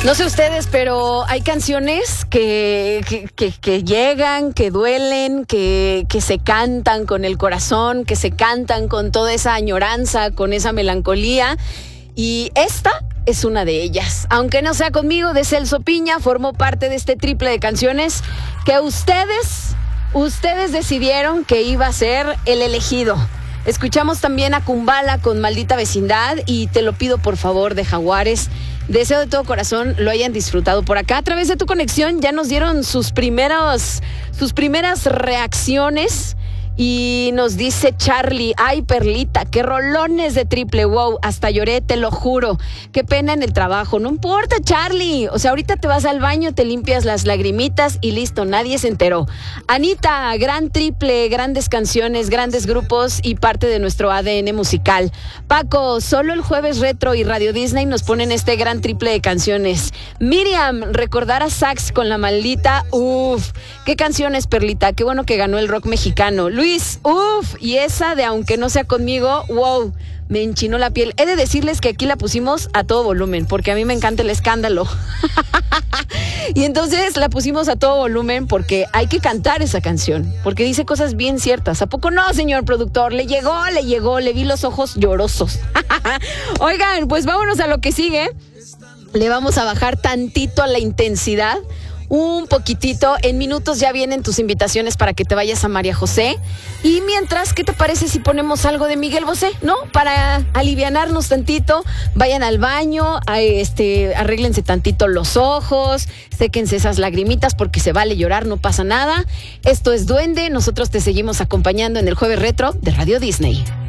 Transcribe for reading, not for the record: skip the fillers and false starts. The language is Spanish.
No sé ustedes, pero hay canciones que llegan, que duelen, que se cantan con el corazón, que se cantan con toda esa añoranza, con esa melancolía. Y esta es una de ellas. Aunque no sea conmigo, de Celso Piña, formó parte de este triple de canciones que ustedes decidieron que iba a ser el elegido. Escuchamos también a Kumbala con Maldita Vecindad y Te lo pido por favor de Jaguares. Deseo de todo corazón lo hayan disfrutado por acá. A través de Tu Conexión ya nos dieron sus primeras reacciones. Y nos dice Charlie, ay Perlita, qué rolones de triple, wow, hasta lloré, te lo juro, qué pena en el trabajo. No importa, Charlie, o sea, ahorita te vas al baño, te limpias las lagrimitas y listo, nadie se enteró. Anita, gran triple, grandes canciones, grandes grupos y parte de nuestro ADN musical. Paco, solo el Jueves Retro y Radio Disney nos ponen este gran triple de canciones. Miriam, recordar a Sax con La Maldita, uff, qué canciones, Perlita, qué bueno que ganó el rock mexicano. Luis, uff, y esa de Aunque no sea conmigo, wow, me enchinó la piel. He de decirles que aquí la pusimos a todo volumen, porque a mí me encanta el escándalo. Y entonces la pusimos a todo volumen porque hay que cantar esa canción, porque dice cosas bien ciertas. ¿A poco no, señor productor? Le llegó, le vi los ojos llorosos. Oigan, pues vámonos a lo que sigue. Le vamos a bajar tantito a la intensidad, un poquitito. En minutos ya vienen tus invitaciones para que te vayas a María José. Y mientras, ¿qué te parece si ponemos algo de Miguel Bosé, no? Para alivianarnos tantito. Vayan al baño, arréglense tantito los ojos, séquense esas lagrimitas porque se vale llorar, no pasa nada. Esto es Duende, nosotros te seguimos acompañando en el Jueves Retro de Radio Disney.